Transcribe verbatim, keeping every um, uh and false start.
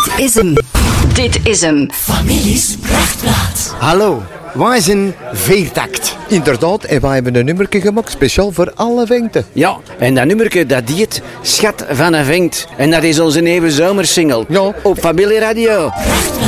Dit is hem. Dit is hem. Families Prachtplaat. Hallo, wij zijn Veertakt. Inderdaad, en wij hebben een nummerke gemaakt, speciaal voor alle vengten. Ja, en dat nummerke dat diet Schat van een Venkt. En dat is onze nieuwe zomersingle. Ja. Op Familie Radio. Prachtplaat.